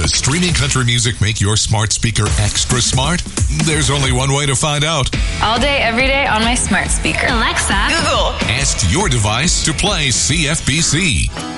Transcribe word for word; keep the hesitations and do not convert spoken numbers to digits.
Does streaming country music make your smart speaker extra smart? There's only one way to find out. All day, every day on my smart speaker. Alexa, Google, Ask your device to play C F B C.